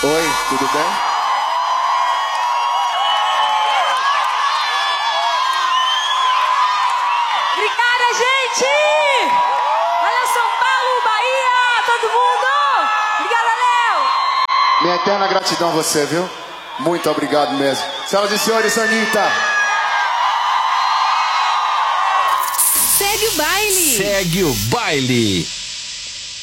Oi, tudo bem? Obrigada, gente! Olha São Paulo, Bahia, todo mundo! Obrigada, Léo! Minha eterna gratidão a você, viu? Muito obrigado mesmo. Senhoras e senhores, Anitta. Segue o baile! Segue o baile!